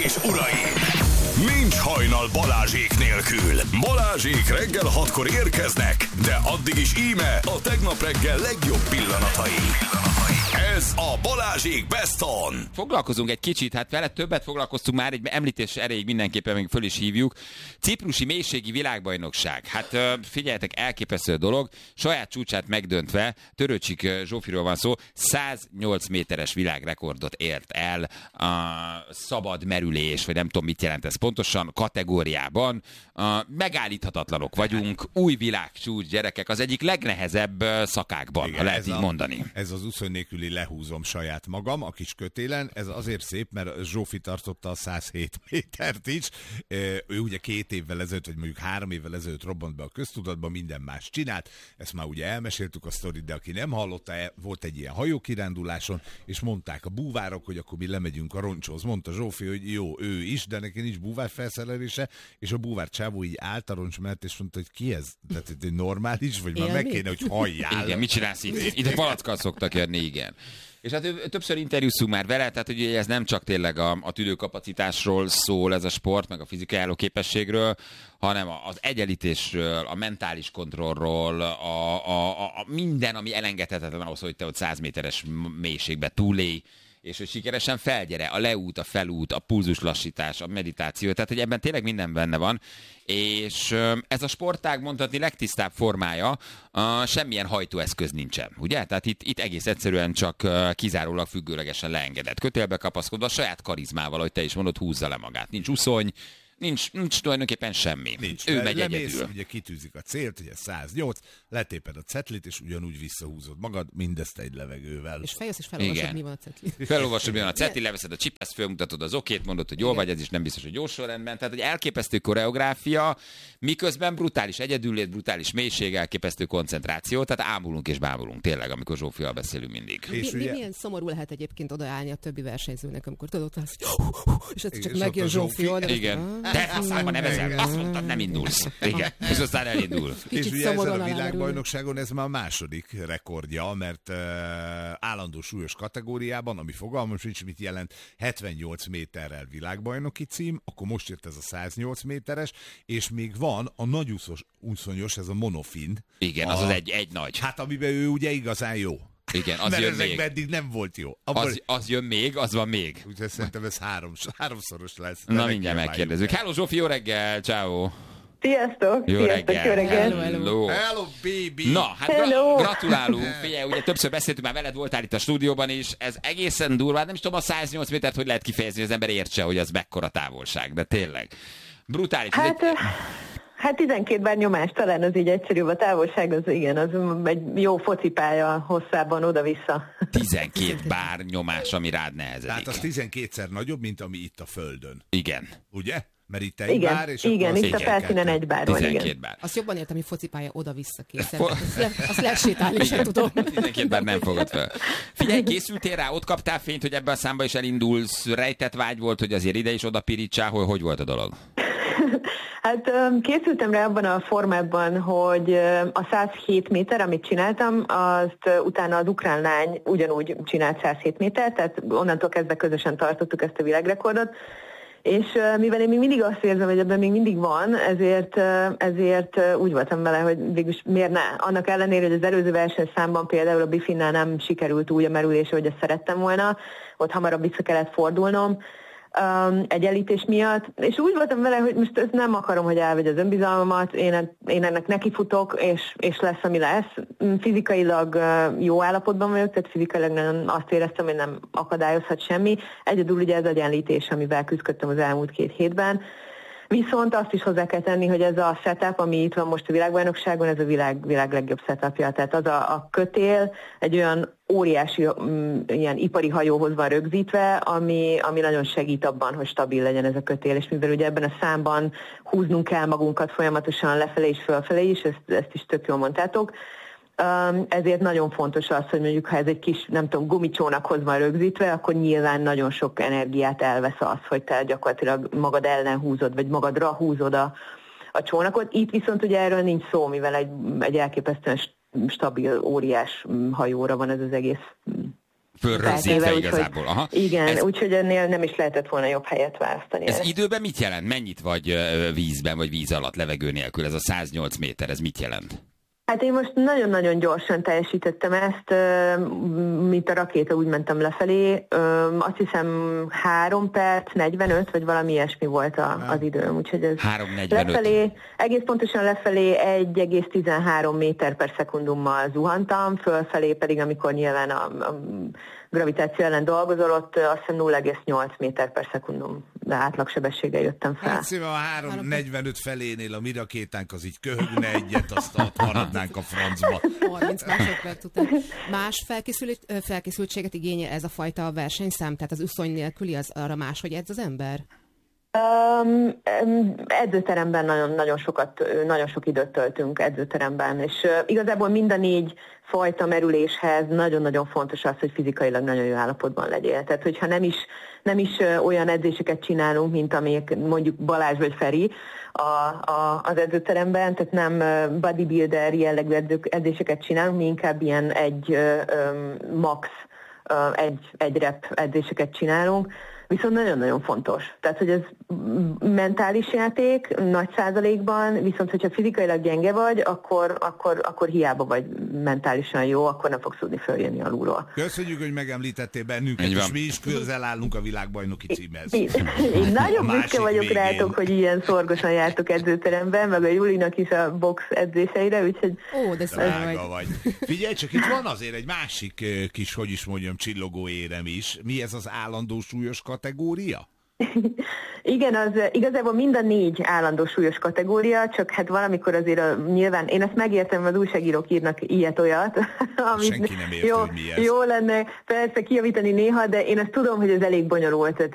és uraim! Nincs hajnal Balázsék nélkül. Balázsék reggel 6-kor érkeznek, de addig is íme a tegnap reggel legjobb pillanatai. Ez a Balázsék Best On. Foglalkozunk egy kicsit, hát vele többet foglalkoztunk már, egy említés erejéig mindenképpen még föl is hívjuk. Ciprusi mélységi világbajnokság. Hát figyeljetek, elképesztő dolog. Saját csúcsát megdöntve, Törőcsik Zsófiról van szó, 108 méteres világrekordot ért el a szabad merülés, vagy nem tudom mit jelent ez pontosan, kategóriában. Megállíthatatlanok vagyunk, új világcsúcs, gyerekek, az egyik legnehezebb szakákban, igen, ha lehet így mondani. Ez az úszó nélküli lehúzom saját magam a kis kötélen. Ez azért szép, mert Zsófi tartotta a 107 métert is. Ő ugye 2 évvel ezelőtt, vagy mondjuk 3 évvel ezelőtt robbant be a köztudatba, minden más csinált. Ezt már ugye elmeséltük a sztorit, de aki nem hallotta, volt egy ilyen hajókiránduláson, és mondták a búvárok, hogy akkor mi lemegyünk a roncsóhoz. Mondta Zsófi, hogy jó, ő is, de neki nincs búvár felszerelése, és a búvár csávó így állt a roncs mellett, és mondta, hogy ki ez? Tehát egy normális, vagy már meg kéne, hogy halljál. Igen, mit csinálsz itt? Ide palackkal szoktak jönni, igen. És hát többször interjúzunk már vele, tehát hogy ez nem csak tényleg a tüdőkapacitásról szól ez a sport, meg a fizikai állóképességről, hanem az egyenlítésről, a mentális kontrollról, a minden, ami elengedhetetlen ahhoz, hogy te ott 100 méteres mélységbe túlélj, és hogy sikeresen felgyere, a leút, a felút, a pulzuslassítás, a meditáció, tehát hogy ebben tényleg minden benne van, és ez a sportág mondhatni legtisztább formája, semmilyen hajtóeszköz nincsen, ugye? Tehát itt egész egyszerűen csak kizárólag függőlegesen leengedett, kötélbe kapaszkodva, a saját karizmával, ahogy te is mondod, húzza le magát. Nincs uszony, nincs tulajdonképpen semmi. Nincs. Ő megy egyedül. Ugye kitűzik a célt, ugye 108, letéped a cetlit, és ugyanúgy visszahúzod magad, mindezt egy levegővel. És fejesz, és felolvasod, mi van a cetli. Felolvasod, mi van a cetli, leveszed a csipesz, fölmutatod az okét, mondod, hogy jól vagy, ez is nem biztos, hogy jó sorrendben. Tehát egy elképesztő koreográfia, miközben brutális egyedüllét, brutális mélység, elképesztő koncentráció, tehát ámulunk és bámulunk tényleg, amikor Zsófival beszélünk mindig. Milyen szomorú lehet egyébként odaállni a többi versenyzőnek, amikor tudod, és ez csak megjön Zsófi. Igen. Te faszában nevezel, azt mondtad, nem indulsz. Igen, és aztán elindul. És ugye ezen a világbajnokságon ez már a második rekordja, mert állandó súlyos kategóriában, ami fogalmam sincs, mit jelent, 78 méterrel világbajnoki cím, akkor most jött ez a 108 méteres, és még van a nagyúszonyos, ez a monofin. Igen, az egy nagy. Hát amiben ő ugye igazán jó. Igen, az mert jön ezekben még. eddig nem volt jó. Az jön még, az van még. Úgyhogy szerintem ez háromszoros lesz. Na mindjárt megkérdezzük. Hello Zsófi, jó reggel, ciao. Sziasztok! Jó reggel. Hello, baby! Na, hát gratulálunk. Figyelj, ugye többször beszéltünk, már veled voltál itt a stúdióban is. Ez egészen durva. Nem is tudom, a 108 métert hogy lehet kifejezni, hogy az ember értse, hogy az mekkora távolság, de tényleg. Brutális. Hát 12 bár nyomás, talán az így egyszerűbb, a távolság, az igen, az egy jó focipálya hosszában oda-vissza. 12 bár nyomás, ami rád nehezedik. Tehát az 12-szer nagyobb, mint ami itt a Földön. Igen. Ugye? Mert itt egy bár, és igen, akkor itt a felszínen egy bár van, igen. Bár. Azt jobban értem, hogy focipálya oda-vissza készen. Azt lehet sétálni, sem tudom. 12 bár nem fogod fel. Figyelj, készültél rá, ott kaptál fényt, hogy ebben a számba is elindulsz, rejtett vágy volt, hogy azért ide is oda pirítsál, hogy volt a dolog? Hát készültem rá abban a formában, hogy a 107 méter, amit csináltam, azt utána az ukrán lány ugyanúgy csinált 107 méter, tehát onnantól kezdve közösen tartottuk ezt a világrekordot, és mivel én még mindig azt érzem, hogy ebben még mindig van, ezért úgy voltam vele, hogy végülis miért ne? Annak ellenére, hogy az előző versenyszámban például a Bifinnál nem sikerült úgy a merülés, hogy ezt szerettem volna, ott hamarabb vissza kellett fordulnom, egyenlítés miatt, és úgy voltam vele, hogy most ezt nem akarom, hogy elvegy az önbizalmamat, én ennek nekifutok, és lesz, ami lesz. Fizikailag jó állapotban vagyok, tehát fizikailag nem azt éreztem, hogy nem akadályozhat semmi. Egyedül ugye ez egyenlítés, amivel küzdöttem az elmúlt 2 hétben. Viszont azt is hozzá kell tenni, hogy ez a setup, ami itt van most a világbajnokságon, ez a világ legjobb setupja. Tehát az a kötél egy olyan óriási ilyen ipari hajóhoz van rögzítve, ami nagyon segít abban, hogy stabil legyen ez a kötél. És mivel ugye ebben a számban húznunk kell magunkat folyamatosan lefelé és fölfelé is, ezt is tök jól mondtátok, ezért nagyon fontos az, hogy mondjuk, ha ez egy kis, nem tudom, gumicsónakhoz van rögzítve, akkor nyilván nagyon sok energiát elvesz az, hogy te gyakorlatilag magad ellen húzod, vagy magadra húzod a csónakot. Itt viszont ugye erről nincs szó, mivel egy elképesztően stabil, óriás hajóra van ez az egész fölrögzítve igazából. Aha. Igen, úgyhogy ennél nem is lehetett volna jobb helyet választani. Ez időben mit jelent? Mennyit vagy vízben, vagy víz alatt, levegő nélkül? Ez a 108 méter, ez mit jelent? Hát én most nagyon-nagyon gyorsan teljesítettem ezt, mint a rakéta, úgy mentem lefelé. Azt hiszem 3 perc, 45, vagy valami ilyesmi volt az időm. Úgyhogy ez 3:45. lefelé, egész pontosan lefelé 1,13 méter per szekundummal zuhantam, fölfelé pedig, amikor nyilván a gravitáció ellen dolgozol, ott azt hiszem 0,8 méter per szekundum, de átlagsebességgel jöttem fel. Hát szépen a 3:45 felénél a mi rakétánk az így köhögne egyet, azt maradnánk a francba. 30 másodperc után. Más felkészültséget igényel ez a fajta versenyszám? Tehát az üszony nélküli, az arra máshogy edz az ember? Edzőteremben nagyon sok időt töltünk edzőteremben, és igazából mind a 4 fajta merüléshez nagyon-nagyon fontos az, hogy fizikailag nagyon jó állapotban legyél. Tehát, hogyha nem is olyan edzéseket csinálunk, mint amik mondjuk Balázs vagy Feri az edzőteremben, tehát nem bodybuilder jellegű edzéseket csinálunk, mi inkább ilyen max egy rep edzéseket csinálunk, viszont nagyon-nagyon fontos. Tehát, hogy ez mentális játék, nagy százalékban, viszont hogyha fizikailag gyenge vagy, akkor hiába vagy mentálisan jó, akkor nem fogsz tudni följönni alulról. Köszönjük, hogy megemlítettél bennünket, és mi is közel állunk a világbajnoki címhez. Én nagyon büszke vagyok rátok, hogy ilyen szorgosan jártok edzőteremben, meg a Julinak is a box edzéseire, úgyhogy... Ó, de drága vagy. Figyelj csak, itt van azért egy másik kis, hogy is mondjam, csillogó érem is. Mi ez az állandó súlyos kategória? Igen, az igazából mind a 4 állandó súlyos kategória, csak hát valamikor azért nyilván, én ezt megértem, az újságírók írnak ilyet-olyat, amit senki nem ért, hogy mi ez. Jó lenne persze kijavítani néha, de én ezt tudom, hogy ez elég bonyolult, tehát